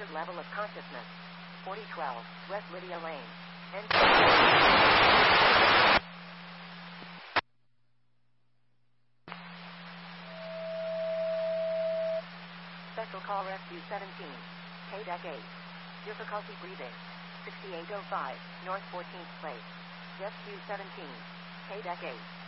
measured level of consciousness. 4012, West Lydia Lane. Special call rescue 17. KDEC 8. Difficulty breathing. 6805, North 14th Place. Rescue 17. KDEC 8.